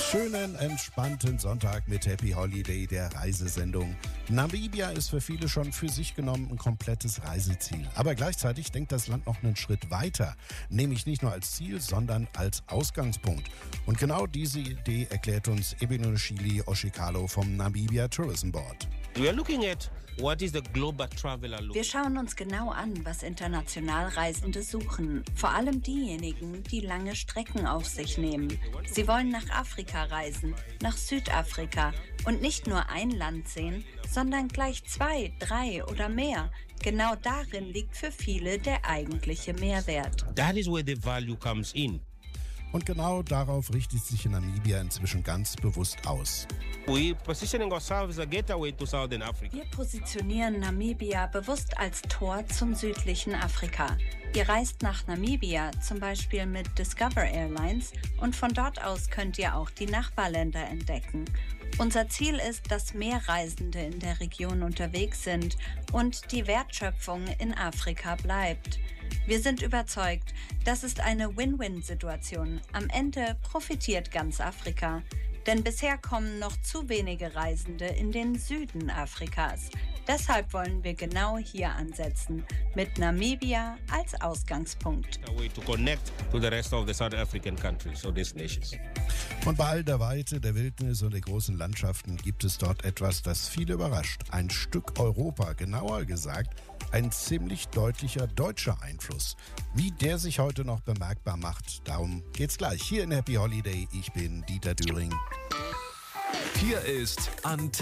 Schönen, entspannten Sonntag mit Happy Holiday, der Reisesendung. Namibia ist für viele schon für sich genommen ein komplettes Reiseziel. Aber gleichzeitig denkt das Land noch einen Schritt weiter. Nämlich nicht nur als Ziel, sondern als Ausgangspunkt. Und genau diese Idee erklärt uns Ebeneoshili Oshikalo vom Namibia Tourism Board. Wir schauen uns genau an, was international Reisende suchen. Vor allem diejenigen, die lange Strecken auf sich nehmen. Sie wollen nach Afrika reisen, nach Südafrika und nicht nur ein Land sehen, sondern gleich 2, 3 oder mehr. Genau darin liegt für viele der eigentliche Mehrwert. That is where the value comes in. Und genau darauf richtet sich Namibia inzwischen ganz bewusst aus. We positioning ourselves as a gateway to Southern Africa. Wir positionieren Namibia bewusst als Tor zum südlichen Afrika. Ihr reist nach Namibia, zum Beispiel mit Discover Airlines, und von dort aus könnt ihr auch die Nachbarländer entdecken. Unser Ziel ist, dass mehr Reisende in der Region unterwegs sind und die Wertschöpfung in Afrika bleibt. Wir sind überzeugt, das ist eine Win-Win-Situation. Am Ende profitiert ganz Afrika. Denn bisher kommen noch zu wenige Reisende in den Süden Afrikas. Deshalb wollen wir genau hier ansetzen, mit Namibia als Ausgangspunkt. A way to connect to the rest of the South African countries, so these nations. Und bei all der Weite, der Wildnis und der großen Landschaften gibt es dort etwas, das viele überrascht. Ein Stück Europa, genauer gesagt, ein ziemlich deutlicher deutscher Einfluss. Wie der sich heute noch bemerkbar macht, darum geht's gleich hier in Happy Holiday. Ich bin Dieter Düring. Hier ist Antenne.